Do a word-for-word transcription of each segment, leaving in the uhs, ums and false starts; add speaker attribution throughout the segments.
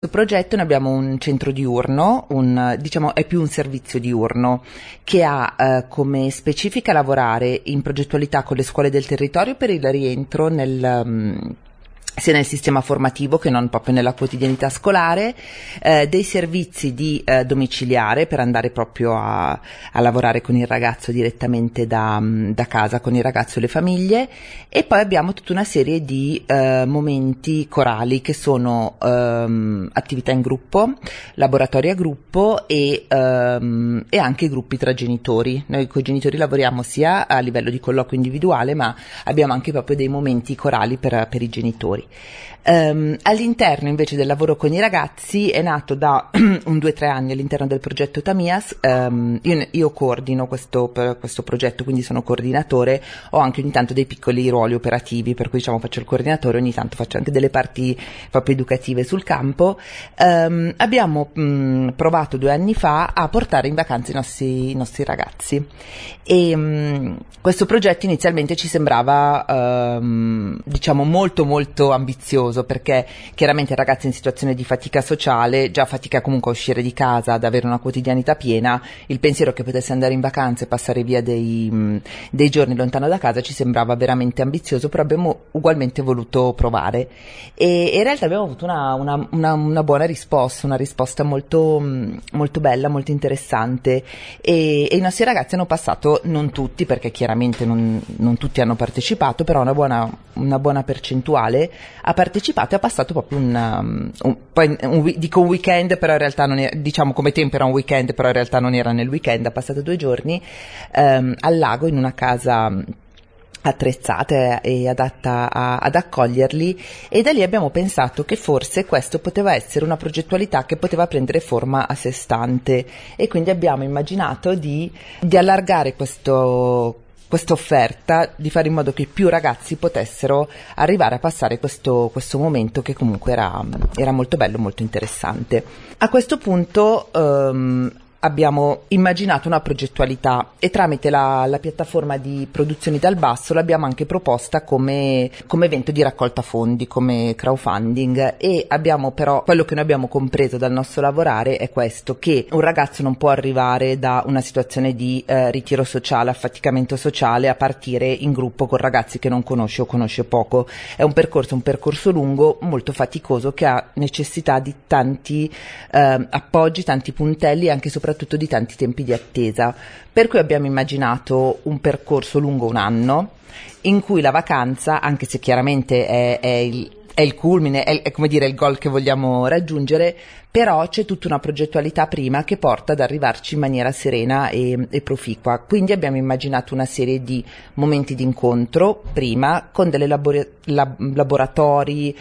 Speaker 1: progetto noi abbiamo un centro diurno, un, diciamo è più un servizio diurno che ha eh, come specifica lavorare in progettualità con le scuole del territorio per il rientro nel um, sia nel sistema formativo che non proprio nella quotidianità scolare, eh, dei servizi di eh, domiciliare per andare proprio a, a lavorare con il ragazzo direttamente da, da casa, con il ragazzo e le famiglie, e poi abbiamo tutta una serie di eh, momenti corali che sono ehm, attività in gruppo, laboratori a gruppo e, ehm, e anche gruppi tra genitori. Noi con i genitori lavoriamo sia a livello di colloquio individuale, ma abbiamo anche proprio dei momenti corali per, per i genitori. Um, all'interno invece del lavoro con i ragazzi è nato da un due o tre anni all'interno del progetto Tamias. Um, io, io coordino questo, questo progetto, quindi sono coordinatore, ho anche ogni tanto dei piccoli ruoli operativi, per cui diciamo faccio il coordinatore, ogni tanto faccio anche delle parti proprio educative sul campo. Um, abbiamo mh, provato due anni fa a portare in vacanza i nostri, i nostri ragazzi e mh, questo progetto inizialmente ci sembrava um, diciamo molto molto ambizioso, perché chiaramente ragazzi in situazione di fatica sociale, già fatica comunque a uscire di casa, ad avere una quotidianità piena, il pensiero che potesse andare in vacanza e passare via dei, mh, dei giorni lontano da casa ci sembrava veramente ambizioso, però abbiamo ugualmente voluto provare e, e in realtà abbiamo avuto una, una, una, una buona risposta, una risposta molto, mh, molto bella, molto interessante e, e i nostri ragazzi hanno passato, non tutti perché chiaramente non, non tutti hanno partecipato, però una buona, una buona percentuale ha partecipato e ha passato proprio un, um, un, poi un, dico un weekend, però in realtà non è, diciamo come tempo era un weekend, però in realtà non era nel weekend, ha passato due giorni um, al lago in una casa attrezzata e adatta a, ad accoglierli, e da lì abbiamo pensato che forse questo poteva essere una progettualità che poteva prendere forma a sé stante e quindi abbiamo immaginato di, di allargare questo questa offerta, di fare in modo che più ragazzi potessero arrivare a passare questo, questo momento che comunque era, era molto bello, molto interessante. A questo punto um, abbiamo immaginato una progettualità e tramite la, la piattaforma di produzioni dal basso l'abbiamo anche proposta come, come evento di raccolta fondi, come crowdfunding, e abbiamo però, quello che noi abbiamo compreso dal nostro lavorare è questo, che un ragazzo non può arrivare da una situazione di eh, ritiro sociale, affaticamento sociale, a partire in gruppo con ragazzi che non conosce o conosce poco. È un percorso, un percorso lungo, molto faticoso, che ha necessità di tanti eh, appoggi, tanti puntelli e anche soprattutto soprattutto di tanti tempi di attesa, per cui abbiamo immaginato un percorso lungo un anno in cui la vacanza, anche se chiaramente è, è il è il culmine, è, è come dire il goal che vogliamo raggiungere, però c'è tutta una progettualità prima che porta ad arrivarci in maniera serena e, e proficua. Quindi abbiamo immaginato una serie di momenti di incontro prima, con delle labori- lab- laboratori,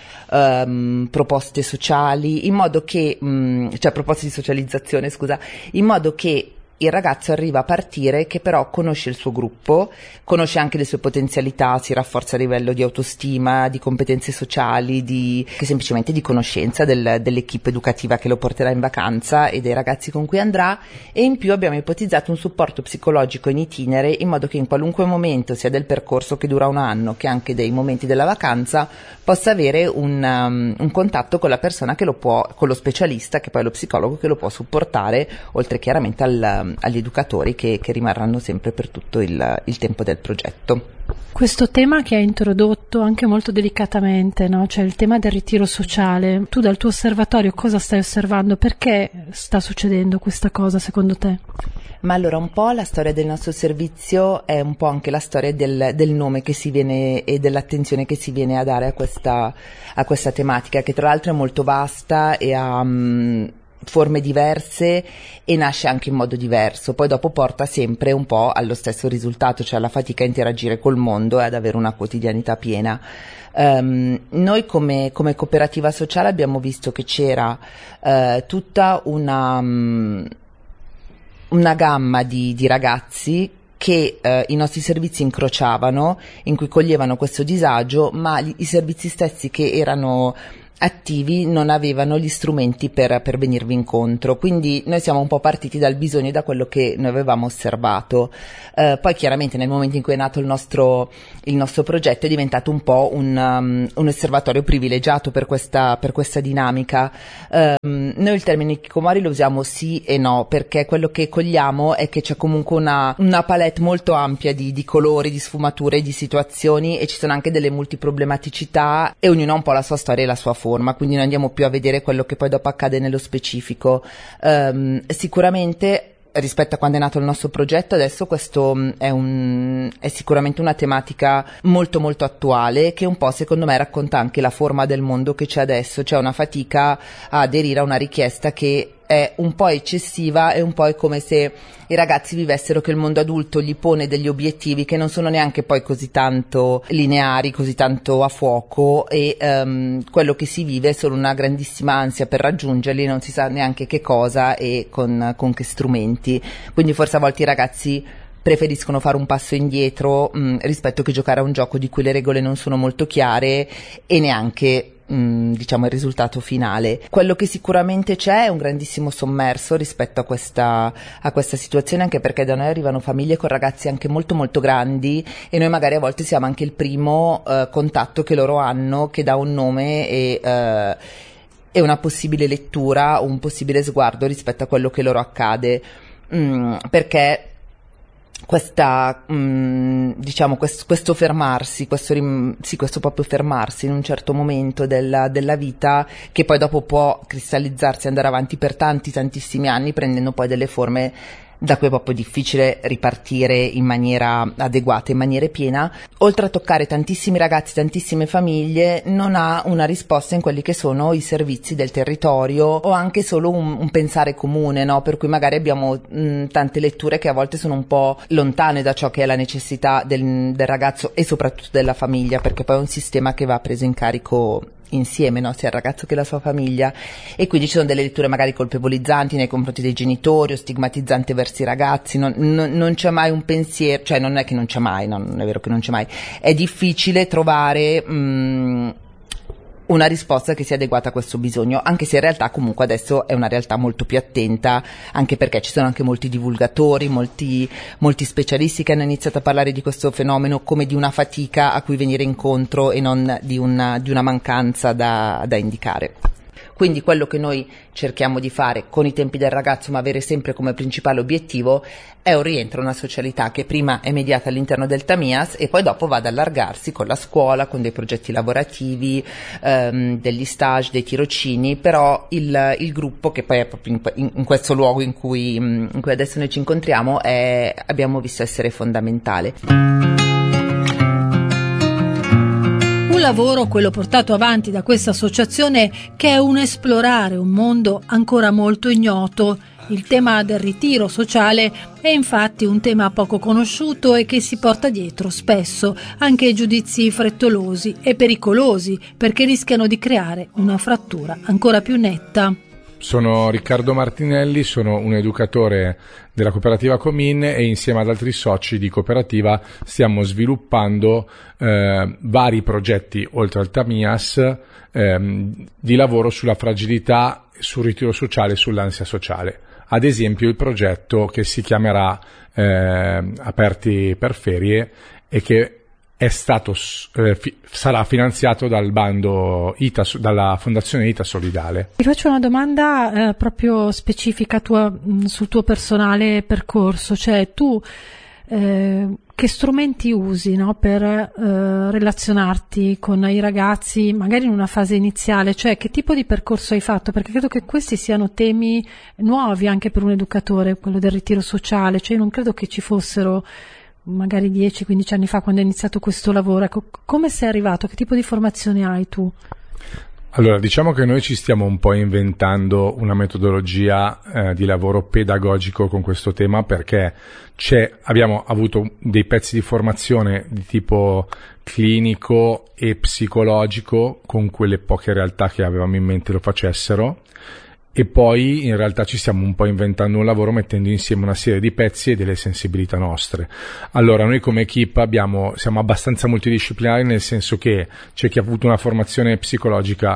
Speaker 1: um, proposte sociali, in modo che, um, cioè proposte di socializzazione, scusa, in modo che il ragazzo arriva a partire che però conosce il suo gruppo, conosce anche le sue potenzialità, si rafforza a livello di autostima, di competenze sociali, di, che semplicemente di conoscenza del, dell'equipe educativa che lo porterà in vacanza e dei ragazzi con cui andrà, e in più abbiamo ipotizzato un supporto psicologico in itinere, in modo che in qualunque momento, sia del percorso che dura un anno che anche dei momenti della vacanza, possa avere un, um, un contatto con la persona che lo può, con lo specialista, che poi è lo psicologo, che lo può supportare, oltre chiaramente al agli educatori che, che rimarranno sempre per tutto il, il tempo del progetto.
Speaker 2: Questo tema che hai introdotto anche molto delicatamente, no? Cioè il tema del ritiro sociale. Tu dal tuo osservatorio cosa stai osservando? Perché sta succedendo questa cosa secondo te?
Speaker 1: Ma allora un po' la storia del nostro servizio è un po' anche la storia del, del nome che si viene e dell'attenzione che si viene a dare a questa, a questa tematica, che tra l'altro è molto vasta e ha um, forme diverse e nasce anche in modo diverso, poi dopo porta sempre un po' allo stesso risultato, cioè alla fatica a interagire col mondo e ad avere una quotidianità piena. Um, noi come, come cooperativa sociale abbiamo visto che c'era uh, tutta una, um, una gamma di, di ragazzi che eh, i nostri servizi incrociavano, in cui coglievano questo disagio, ma gli, i servizi stessi che erano attivi non avevano gli strumenti per, per venirvi incontro, quindi noi siamo un po' partiti dal bisogno e da quello che noi avevamo osservato. Eh, poi chiaramente nel momento in cui è nato il nostro, il nostro progetto è diventato un po' un, um, un osservatorio privilegiato per questa, per questa dinamica. Eh, noi il termine hikikomori lo usiamo sì e no, perché quello che cogliamo è che c'è comunque una, una palette molto ampia di, di colori, di sfumature, di situazioni, e ci sono anche delle multiproblematicità e ognuno ha un po' la sua storia e la sua forma, quindi non andiamo più a vedere quello che poi dopo accade nello specifico. Um, sicuramente rispetto a quando è nato il nostro progetto, adesso questo è, un, è sicuramente una tematica molto molto attuale, che un po' secondo me racconta anche la forma del mondo che c'è adesso. C'è una fatica a aderire a una richiesta che è un po' eccessiva, e un po' è come se i ragazzi vivessero che il mondo adulto gli pone degli obiettivi che non sono neanche poi così tanto lineari, così tanto a fuoco, e um, quello che si vive è solo una grandissima ansia per raggiungerli, non si sa neanche che cosa e con, con che strumenti. Quindi forse a volte i ragazzi preferiscono fare un passo indietro mh, rispetto che giocare a un gioco di cui le regole non sono molto chiare e neanche mh, diciamo il risultato finale. Quello che sicuramente c'è è un grandissimo sommerso rispetto a questa, a questa situazione, anche perché da noi arrivano famiglie con ragazzi anche molto molto grandi, e noi magari a volte siamo anche il primo eh, contatto che loro hanno, che dà un nome e eh, e una possibile lettura, un possibile sguardo rispetto a quello che loro accade, mh, perché questa mh, diciamo questo, questo fermarsi, questo, rim, sì, questo proprio fermarsi in un certo momento della, della vita, che poi dopo può cristallizzarsi e andare avanti per tanti tantissimi anni, prendendo poi delle forme da cui è proprio difficile ripartire in maniera adeguata, in maniera piena. Oltre a toccare tantissimi ragazzi, tantissime famiglie, non ha una risposta in quelli che sono i servizi del territorio, o anche solo un, un pensare comune, no? Per cui magari abbiamo mh, tante letture che a volte sono un po' lontane da ciò che è la necessità del, del ragazzo e soprattutto della famiglia, perché poi è un sistema che va preso in carico insieme, no? Sia il ragazzo che la sua famiglia, e quindi ci sono delle letture magari colpevolizzanti nei confronti dei genitori o stigmatizzanti verso i ragazzi. Non, non, non c'è mai un pensiero, cioè non è che non c'è mai, no, non è vero che non c'è mai, è difficile trovare mh, una risposta che sia adeguata a questo bisogno, anche se in realtà comunque adesso è una realtà molto più attenta, anche perché ci sono anche molti divulgatori, molti, molti specialisti che hanno iniziato a parlare di questo fenomeno come di una fatica a cui venire incontro e non di una, di una mancanza da, da indicare. Quindi quello che noi cerchiamo di fare con i tempi del ragazzo, ma avere sempre come principale obiettivo, è un rientro a una socialità che prima è mediata all'interno del Tamias e poi dopo va ad allargarsi con la scuola, con dei progetti lavorativi, ehm, degli stage, dei tirocini, però il, il gruppo, che poi è proprio in, in questo luogo in cui, in cui adesso noi ci incontriamo, è, abbiamo visto essere fondamentale.
Speaker 3: Un lavoro, quello portato avanti da questa associazione, che è un esplorare un mondo ancora molto ignoto. Il tema del ritiro sociale è infatti un tema poco conosciuto e che si porta dietro spesso anche giudizi frettolosi e pericolosi, perché rischiano di creare una frattura ancora più netta.
Speaker 4: Sono Riccardo Martinelli, sono un educatore della cooperativa Comin e insieme ad altri soci di cooperativa stiamo sviluppando eh, vari progetti oltre al Tamias ehm, di lavoro sulla fragilità, sul ritiro sociale e sull'ansia sociale. Ad esempio il progetto che si chiamerà eh, Aperti per Ferie e che è stato eh, fi, sarà finanziato dal bando I T A, dalla Fondazione I T A Solidale.
Speaker 2: Ti faccio una domanda eh, proprio specifica tua, mh, sul tuo personale percorso, cioè tu eh, che strumenti usi, no, per eh, relazionarti con i ragazzi, magari in una fase iniziale, cioè che tipo di percorso hai fatto? Perché credo che questi siano temi nuovi anche per un educatore, quello del ritiro sociale, cioè io non credo che ci fossero magari dieci quindici anni fa quando hai iniziato questo lavoro. Ecco, come sei arrivato? Che tipo di formazione hai tu?
Speaker 4: Allora, diciamo che noi ci stiamo un po' inventando una metodologia eh, di lavoro pedagogico con questo tema, perché c'è, abbiamo avuto dei pezzi di formazione di tipo clinico e psicologico con quelle poche realtà che avevamo in mente lo facessero, e poi in realtà ci stiamo un po' inventando un lavoro mettendo insieme una serie di pezzi e delle sensibilità nostre. Allora, noi come equipe abbiamo, siamo abbastanza multidisciplinari, nel senso che c'è chi ha avuto una formazione psicologica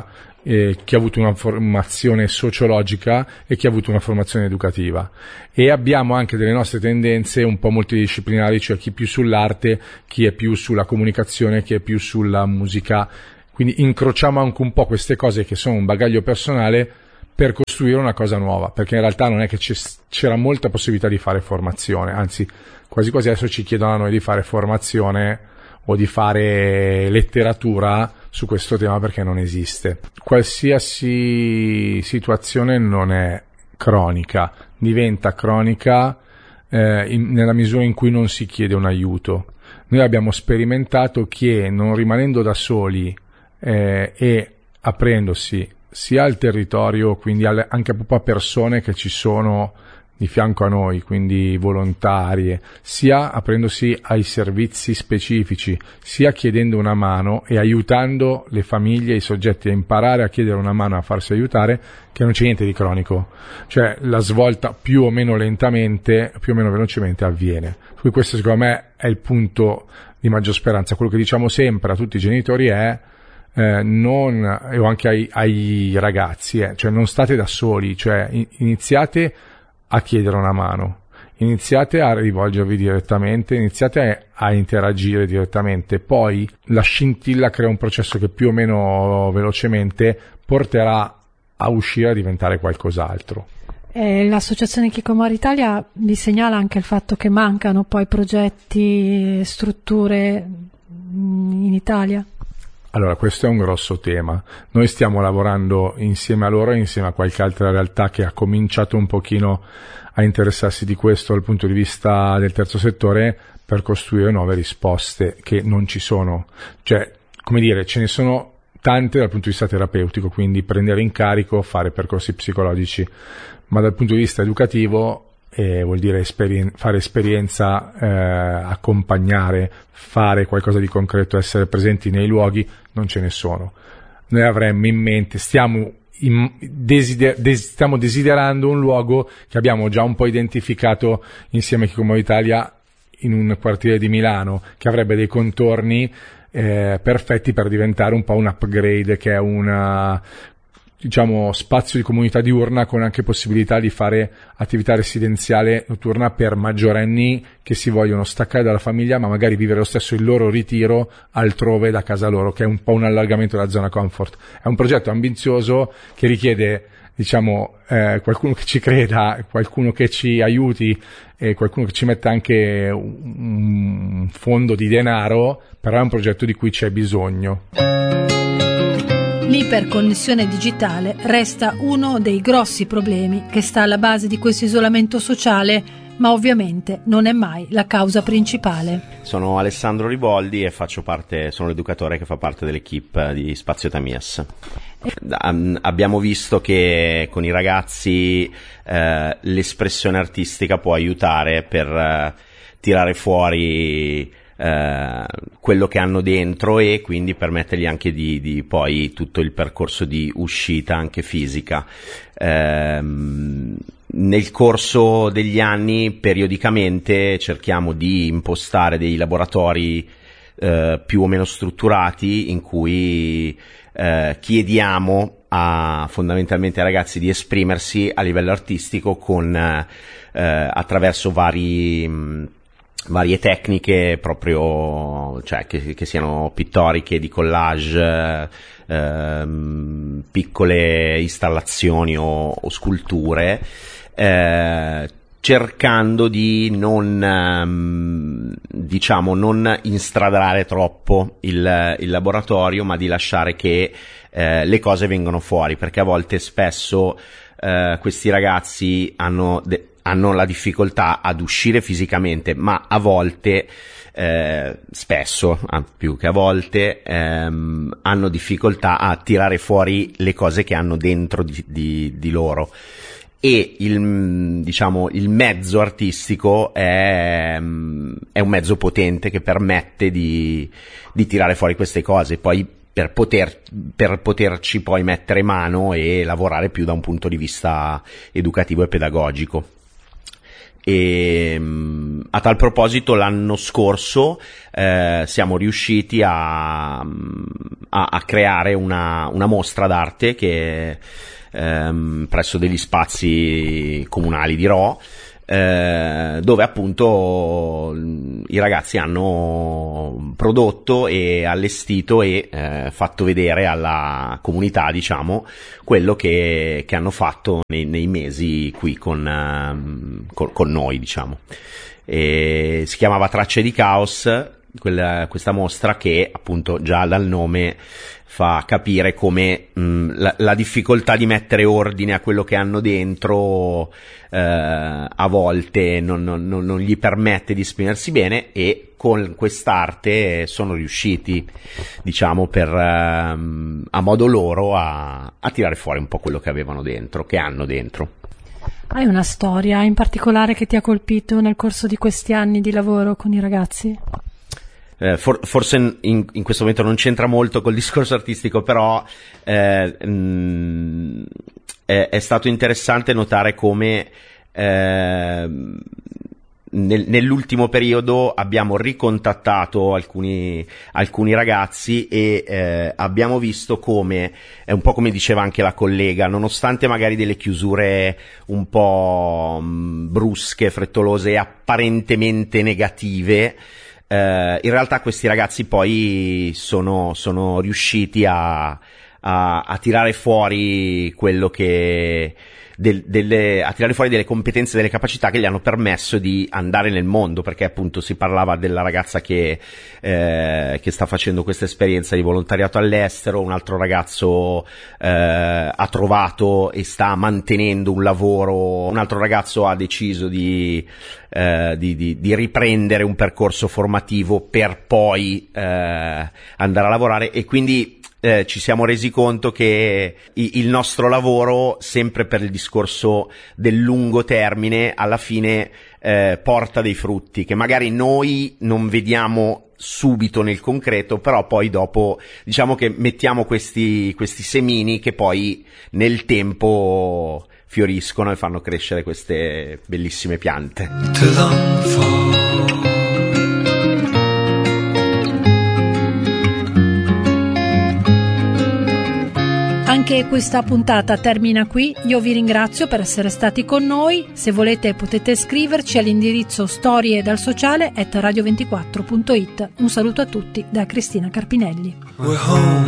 Speaker 4: eh, chi ha avuto una formazione sociologica e chi ha avuto una formazione educativa, e abbiamo anche delle nostre tendenze un po' multidisciplinari, cioè chi più sull'arte, chi è più sulla comunicazione, chi è più sulla musica, quindi incrociamo anche un po' queste cose che sono un bagaglio personale per costruire una cosa nuova, perché in realtà non è che c'era molta possibilità di fare formazione, anzi quasi quasi adesso ci chiedono a noi di fare formazione o di fare letteratura su questo tema, perché non esiste. Qualsiasi situazione non è cronica, diventa cronica eh, in, nella misura in cui non si chiede un aiuto. Noi abbiamo sperimentato che non rimanendo da soli eh, e aprendosi sia al territorio, quindi alle, anche proprio a persone che ci sono di fianco a noi, quindi volontarie, sia aprendosi ai servizi specifici, sia chiedendo una mano e aiutando le famiglie e i soggetti a imparare a chiedere una mano, a farsi aiutare, che non c'è niente di cronico, cioè la svolta più o meno lentamente, più o meno velocemente avviene. Quindi questo secondo me è il punto di maggior speranza. Quello che diciamo sempre a tutti i genitori è Eh, non, o anche ai, ai ragazzi, eh, cioè non state da soli, cioè in, iniziate a chiedere una mano, iniziate a rivolgervi direttamente, iniziate a, a interagire direttamente, poi la scintilla crea un processo che più o meno velocemente porterà a uscire a diventare qualcos'altro.
Speaker 2: Eh, l'associazione Kikomori Italia vi segnala anche il fatto che mancano poi progetti e strutture in Italia?
Speaker 4: Allora, questo è un grosso tema. Noi stiamo lavorando insieme a loro e insieme a qualche altra realtà che ha cominciato un pochino a interessarsi di questo dal punto di vista del terzo settore, per costruire nuove risposte che non ci sono. Cioè, come dire, ce ne sono tante dal punto di vista terapeutico, quindi prendere in carico, fare percorsi psicologici, ma dal punto di vista educativo eh, vuol dire esperien- fare esperienza, eh, accompagnare, fare qualcosa di concreto, essere presenti nei luoghi, non ce ne sono. Noi avremmo in mente, stiamo, in, desider- des- stiamo desiderando un luogo che abbiamo già un po' identificato insieme a Kikomori Italia in un quartiere di Milano, che avrebbe dei contorni eh, perfetti per diventare un po' un upgrade, che è una, diciamo, spazio di comunità diurna con anche possibilità di fare attività residenziale notturna per maggiorenni che si vogliono staccare dalla famiglia, ma magari vivere lo stesso il loro ritiro altrove da casa loro, che è un po' un allargamento della zona comfort. È un progetto ambizioso che richiede, diciamo, eh, qualcuno che ci creda, qualcuno che ci aiuti e qualcuno che ci metta anche un fondo di denaro, però è un progetto di cui c'è bisogno.
Speaker 3: L'iperconnessione digitale resta uno dei grossi problemi che sta alla base di questo isolamento sociale, ma ovviamente non è mai la causa principale.
Speaker 5: Sono Alessandro Riboldi e faccio parte, sono l'educatore che fa parte dell'equipe di Spazio Tamias. Um, abbiamo visto che con i ragazzi eh, l'espressione artistica può aiutare per eh, tirare fuori eh, quello che hanno dentro e quindi permettergli anche di, di poi tutto il percorso di uscita anche fisica. Eh, nel corso degli anni periodicamente cerchiamo di impostare dei laboratori eh, più o meno strutturati in cui eh, chiediamo a, fondamentalmente ai ragazzi di esprimersi a livello artistico con eh, attraverso vari mh, varie tecniche proprio, cioè che, che siano pittoriche, di collage, ehm, piccole installazioni o, o sculture, eh, cercando di non, ehm, diciamo, non instradare troppo il, il laboratorio, ma di lasciare che eh, le cose vengano fuori, perché a volte spesso eh, questi ragazzi hanno de- hanno la difficoltà ad uscire fisicamente, ma a volte, eh, spesso, più che a volte, ehm, hanno difficoltà a tirare fuori le cose che hanno dentro di, di, di loro. E il, diciamo, il mezzo artistico è, è un mezzo potente che permette di, di tirare fuori queste cose. Poi per poter, per poterci poi mettere mano e lavorare più da un punto di vista educativo e pedagogico. E mh, a tal proposito l'anno scorso eh, siamo riusciti a, a, a creare una, una mostra d'arte che ehm, presso degli spazi comunali di Rho, eh, dove appunto i ragazzi hanno prodotto e allestito e eh, fatto vedere alla comunità, diciamo, quello che, che hanno fatto nei, nei mesi qui con, uh, con, con noi, diciamo. E si chiamava Tracce di Caos, quella, questa mostra, che appunto già dal nome fa capire come mh, la, la difficoltà di mettere ordine a quello che hanno dentro eh, a volte non, non, non gli permette di esprimersi bene, e con quest'arte sono riusciti, diciamo, per ehm, a modo loro a, a tirare fuori un po' quello che avevano dentro, che hanno dentro.
Speaker 2: Hai una storia in particolare che ti ha colpito nel corso di questi anni di lavoro con i ragazzi?
Speaker 5: Eh, for, forse in, in questo momento non c'entra molto col discorso artistico, però eh, mh, è, è stato interessante notare come eh, nel, nell'ultimo periodo abbiamo ricontattato alcuni, alcuni ragazzi e eh, abbiamo visto come, è un po' come diceva anche la collega, nonostante magari delle chiusure un po' mh, brusche, frettolose e apparentemente negative, Uh, in realtà questi ragazzi poi sono, sono riusciti a, a, a tirare fuori quello che del, delle, a tirare fuori delle competenze, delle capacità che gli hanno permesso di andare nel mondo, perché appunto si parlava della ragazza che, eh, che sta facendo questa esperienza di volontariato all'estero, un altro ragazzo eh, ha trovato e sta mantenendo un lavoro, un altro ragazzo ha deciso di Eh, di, di, di riprendere un percorso formativo per poi eh, andare a lavorare, e quindi eh, ci siamo resi conto che i, il nostro lavoro, sempre per il discorso del lungo termine, alla fine eh, porta dei frutti che magari noi non vediamo subito nel concreto, però poi dopo diciamo che mettiamo questi, questi semini che poi nel tempo fioriscono e fanno crescere queste bellissime piante.
Speaker 3: Anche questa puntata termina qui. Io vi ringrazio per essere stati con noi. Se volete potete scriverci all'indirizzo storie dal sociale chiocciola radio ventiquattro punto it. Un saluto a tutti da Cristina Carpinelli.